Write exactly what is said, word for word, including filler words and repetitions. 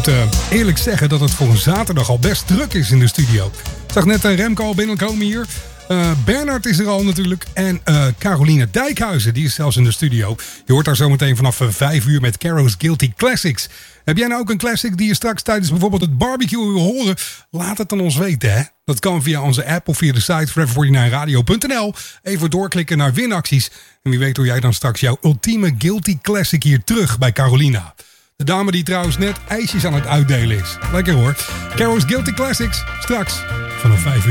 moet uh, eerlijk zeggen dat het voor een zaterdag al best druk is in de studio. Ik zag net uh, Remco al binnenkomen hier. Uh, Bernard is er al natuurlijk. En uh, Caroline Dijkhuizen, die is zelfs in de studio. Je hoort haar zometeen vanaf uh, vijf uur met Caro's Guilty Classics. Heb jij nou ook een classic die je straks tijdens bijvoorbeeld het barbecue wil horen? Laat het dan ons weten, hè. Dat kan via onze app of via de site forever forty-nine radio punt n l. Even doorklikken naar winacties. En wie weet hoe jij dan straks jouw ultieme Guilty Classic hier terug bij Carolina. De dame die trouwens net ijsjes aan het uitdelen is. Lekker hoor. Caro's Guilty Classics, straks vanaf vijf uur.